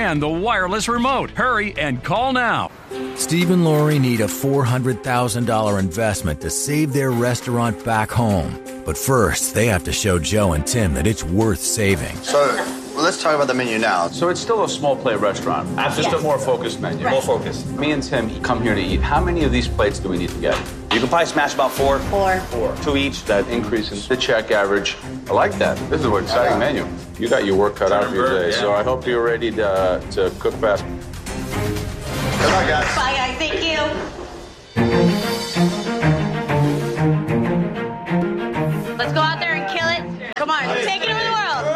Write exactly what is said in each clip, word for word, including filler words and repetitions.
and the wireless remote. Hurry and call now. Steve and Lori need a four hundred thousand dollars investment to save their restaurant back home. But first, they have to show Joe and Tim that it's worth saving. So, well, let's talk about the menu now. So it's still a small plate restaurant. Just yes. a more focused menu. Right. More focused. Me and Tim come here to eat. How many of these plates do we need to get? You can probably smash about four. Four. Four. Two each. That increases the check average. I like that. This is an exciting menu. You got your work cut out for you today, yeah. So I hope you're ready to, uh, to cook fast. Good luck, guys. Bye, guys. Thank you. Let's go out there and kill it. Come on, take it over the world.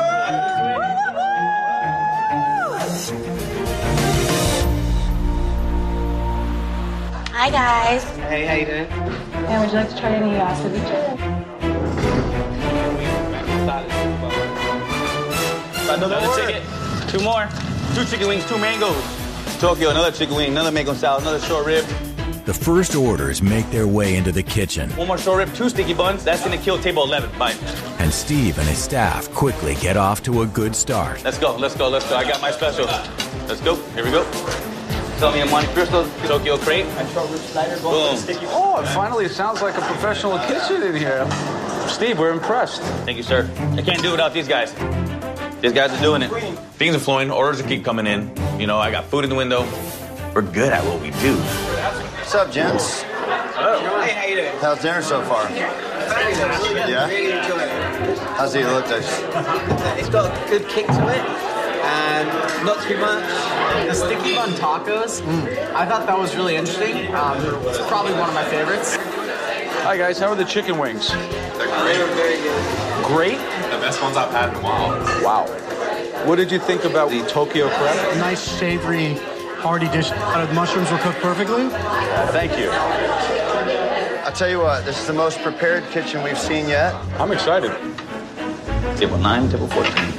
Hi, guys. Hey, how you doing? And would you like to try any uh, ceviche? Another, another ticket. Two more. Two chicken wings, two mangoes. Tokyo, another chicken wing, another mango salad, another short rib. The first orders make their way into the kitchen. One more short rib, two sticky buns. That's gonna kill table eleven. Bye. And Steve and his staff quickly get off to a good start. Let's go, let's go, let's go. I got my special. Let's go, here we go. Tell me a Monte Cristo, Tokyo crepe. Short rib slider, boom. Oh, it finally sounds like a professional kitchen in here. Steve, we're impressed. Thank you, sir. I can't do it without these guys. These guys are doing it. Things are flowing, orders keep coming in. You know, I got food in the window. We're good at what we do. What's up, gents? Hello. Hey, how you doing? How's dinner so far? Yeah? How's the look like? It's got a good kick to it, and not too much. The sticky bun tacos, mm. I thought that was really interesting. Um, it's probably one of my favorites. Hi, guys. How are the chicken wings? They're great. They were very good. Great? The best ones I've had in a while. Wow. What did you think about the Tokyo crepe? A nice, savory, hearty dish. Uh, the mushrooms were cooked perfectly. Uh, thank you. I'll tell you what, this is the most prepared kitchen we've seen yet. I'm excited. Table nine, table fourteen.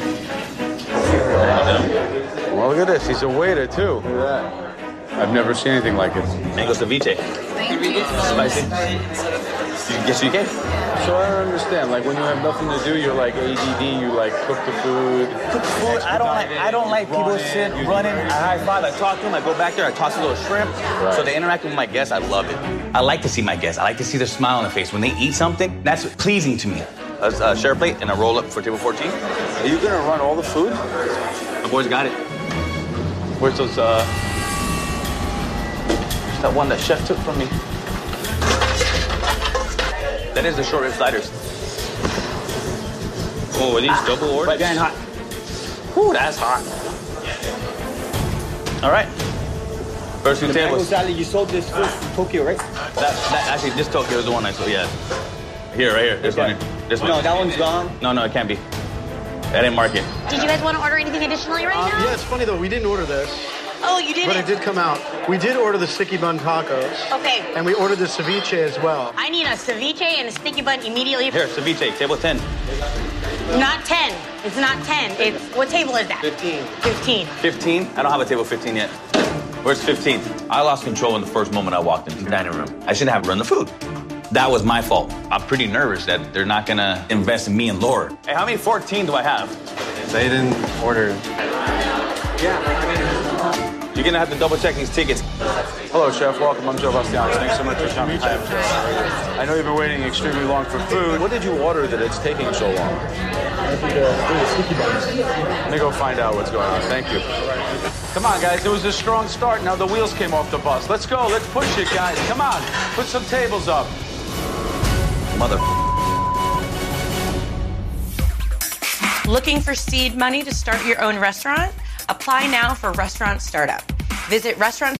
Well, look at this. He's a waiter, too. Look at that. I've never seen anything like it. Mango ceviche. Thank you. Spicy. Yes, you can. So I don't understand. Like when you have nothing to do, you're like A D D. You like cook the food. Cook the food. I don't like. I don't like people sit running. I high five. I talk to them. I go back there. I toss a little shrimp. Right. So they interact with my guests. I love it. I like to see my guests. I like to see their smile on their face when they eat something. That's pleasing to me. A, a share plate and a roll up for table fourteen. Are you gonna run all the food? My boys got it. Where's those? Uh... That one that chef took from me. That is the short rib sliders. Oh, are these ah, double orders? Right behind hot. Whew, that's hot. All right. First two the tables. Mango salad, you sold this first Tokyo, right? That, that actually, this Tokyo is the one I sold. Yeah. Here, right here. This okay. one. This one. No, that one's gone. No, no, it can't be. I didn't mark it. Did you guys want to order anything additionally right um, now? Yeah, it's funny though. We didn't order this. Oh, you didn't? But it did come out. We did order the sticky bun tacos. Okay. And we ordered the ceviche as well. I need a ceviche and a sticky bun immediately. Here, ceviche, table ten. Not ten. It's not ten. It's, what table is that? fifteen. fifteen. fifteen? I don't have a table fifteen yet. Where's fifteen? I lost control in the first moment I walked into the dining room. I shouldn't have run the food. That was my fault. I'm pretty nervous that they're not gonna invest in me and Laura. Hey, how many fourteen do I have? They didn't order. Yeah. You're gonna have to double check these tickets. Hello, Chef. Welcome. I'm Joe Bastianich. Thanks so much for coming. Hi, I'm Joe. I know you've been waiting extremely long for food. What did you order that it's taking so long? I think uh, sticky buns. Let me go find out what's going on. Thank you. Come on, guys. It was a strong start. Now the wheels came off the bus. Let's go. Let's push it, guys. Come on. Put some tables up. Mother. Looking for seed money to start your own restaurant? Apply now for Restaurant Startup. Visit restaurant